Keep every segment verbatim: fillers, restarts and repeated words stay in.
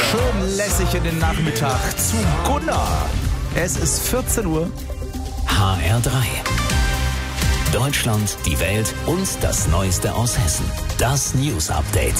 schön lässig in den Nachmittag zu Gunnar. Es ist vierzehn Uhr. H R drei. Deutschland, die Welt und das Neueste aus Hessen. Das News Update.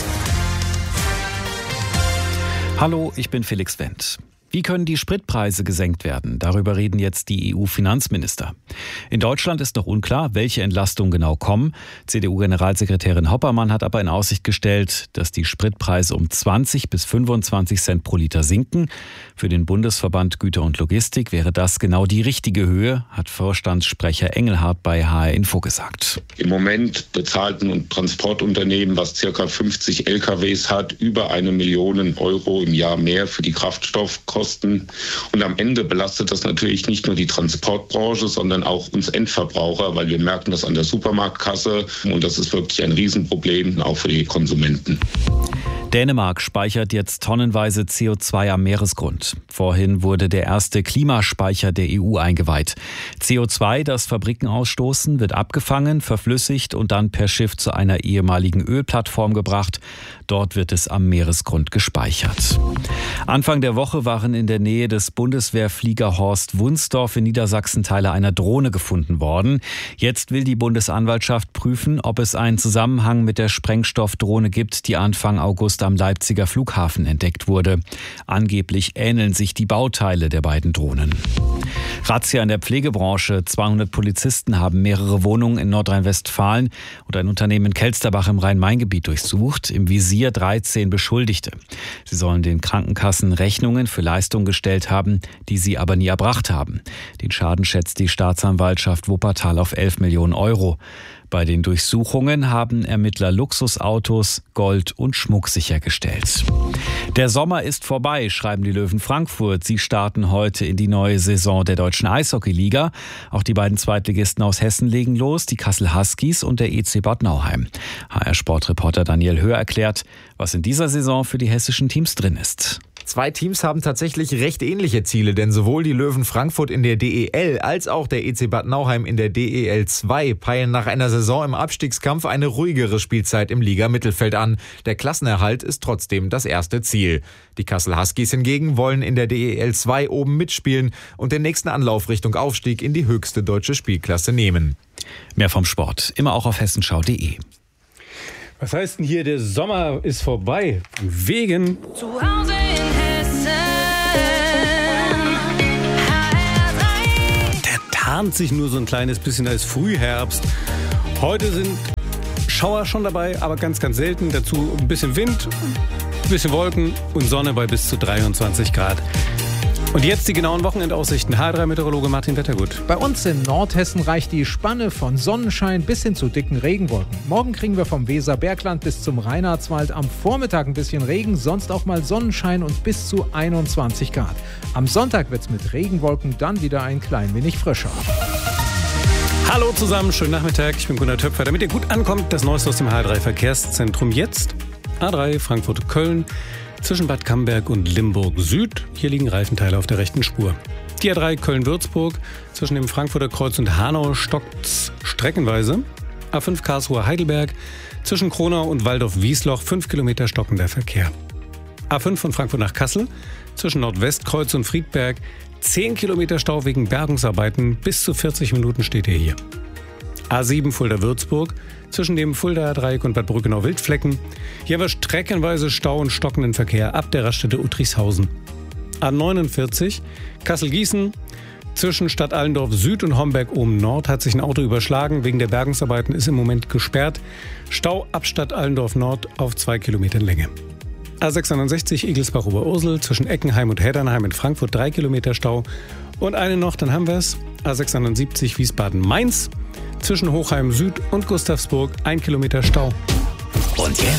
Hallo, ich bin Felix Wendt. Wie können die Spritpreise gesenkt werden? Darüber reden jetzt die E U-Finanzminister. In Deutschland ist noch unklar, welche Entlastungen genau kommen. C D U-Generalsekretärin Hoppermann hat aber in Aussicht gestellt, dass die Spritpreise um zwanzig bis fünfundzwanzig Cent pro Liter sinken. Für den Bundesverband Güter und Logistik wäre das genau die richtige Höhe, hat Vorstandssprecher Engelhardt bei H R Info gesagt. Im Moment bezahlten ein Transportunternehmen, was circa fünfzig L K Ws hat, über eine Million Euro im Jahr mehr für die Kraftstoffkosten. Und am Ende belastet das natürlich nicht nur die Transportbranche, sondern auch uns Endverbraucher, weil wir merken das an der Supermarktkasse. Und das ist wirklich ein Riesenproblem, auch für die Konsumenten. Dänemark speichert jetzt tonnenweise C O zwei am Meeresgrund. Vorhin wurde der erste Klimaspeicher der E U eingeweiht. C O zwei, das Fabriken ausstoßen, wird abgefangen, verflüssigt und dann per Schiff zu einer ehemaligen Ölplattform gebracht. Dort wird es am Meeresgrund gespeichert. Anfang der Woche waren in der Nähe des Bundeswehrflieger Horst Wunsdorf in Niedersachsen Teile einer Drohne gefunden worden. Jetzt will die Bundesanwaltschaft prüfen, ob es einen Zusammenhang mit der Sprengstoffdrohne gibt, die Anfang August am Leipziger Flughafen entdeckt wurde. Angeblich ähneln sich die Bauteile der beiden Drohnen. Razzia in der Pflegebranche. zweihundert Polizisten haben mehrere Wohnungen in Nordrhein-Westfalen und ein Unternehmen in Kelsterbach im Rhein-Main-Gebiet durchsucht. Im Visier dreizehn Beschuldigte. Sie sollen den Krankenkassen Rechnungen für Leistungen gestellt haben, die sie aber nie erbracht haben. Den Schaden schätzt die Staatsanwaltschaft Wuppertal auf elf Millionen Euro. Bei den Durchsuchungen haben Ermittler Luxusautos, Gold und Schmuck sichergestellt. Der Sommer ist vorbei, schreiben die Löwen Frankfurt. Sie starten heute in die neue Saison der Deutschen Eishockeyliga. Auch die beiden Zweitligisten aus Hessen legen los, die Kassel Huskies und der E C Bad Nauheim. H R-Sportreporter Daniel Höhr erklärt, was in dieser Saison für die hessischen Teams drin ist. Zwei Teams haben tatsächlich recht ähnliche Ziele, denn sowohl die Löwen Frankfurt in der D E L als auch der E C Bad Nauheim in der D E L zwei peilen nach einer Saison im Abstiegskampf eine ruhigere Spielzeit im Liga-Mittelfeld an. Der Klassenerhalt ist trotzdem das erste Ziel. Die Kassel Huskies hingegen wollen in der D E L zwei oben mitspielen und den nächsten Anlauf Richtung Aufstieg in die höchste deutsche Spielklasse nehmen. Mehr vom Sport, immer auch auf hessenschau punkt de. Was heißt denn hier, der Sommer ist vorbei? Wegen zu Hause in Hessen. H R drei. Der tarnt sich nur so ein kleines bisschen als Frühherbst. Heute sind Schauer schon dabei, aber ganz, ganz selten. Dazu ein bisschen Wind, ein bisschen Wolken und Sonne bei bis zu dreiundzwanzig Grad. Und jetzt die genauen Wochenendaussichten. H R drei-Meteorologe Martin Wettergut. Bei uns in Nordhessen reicht die Spanne von Sonnenschein bis hin zu dicken Regenwolken. Morgen kriegen wir vom Weserbergland bis zum Reinhardswald am Vormittag ein bisschen Regen, sonst auch mal Sonnenschein und bis zu einundzwanzig Grad. Am Sonntag wird es mit Regenwolken dann wieder ein klein wenig frischer. Hallo zusammen, schönen Nachmittag. Ich bin Gunnar Töpfer. Damit ihr gut ankommt, das Neueste aus dem H R drei Verkehrszentrum jetzt. A drei Frankfurt-Köln. Zwischen Bad Camberg und Limburg Süd. Hier liegen Reifenteile auf der rechten Spur. Die A drei Köln-Würzburg. Zwischen dem Frankfurter Kreuz und Hanau stockt's streckenweise. A fünf Karlsruhe-Heidelberg. Zwischen Kronau und Waldorf-Wiesloch fünf Kilometer stockender Verkehr. A fünf von Frankfurt nach Kassel. Zwischen Nordwestkreuz und Friedberg. zehn Kilometer Stau wegen Bergungsarbeiten. Bis zu vierzig Minuten steht ihr hier. A sieben Fulda-Würzburg. Zwischen dem Fuldaer Dreieck und Bad Brückenau-Wildflecken. Hier haben wir streckenweise Stau und stockenden Verkehr ab der Raststätte Uttrichshausen. A neunundvierzig Kassel-Gießen. Zwischen Stadt Allendorf Süd und Homberg oben Nord hat sich ein Auto überschlagen. Wegen der Bergungsarbeiten ist im Moment gesperrt. Stau ab Stadt Allendorf Nord auf zwei Kilometern Länge. A sechsundneunzig Igelsbach-Oberursel. Zwischen Eckenheim und Heddernheim in Frankfurt drei Kilometer Stau. Und eine noch, dann haben wir es. A sechsundsiebzig Wiesbaden-Mainz. Zwischen Hochheim Süd und Gustavsburg ein Kilometer Stau. Und jetzt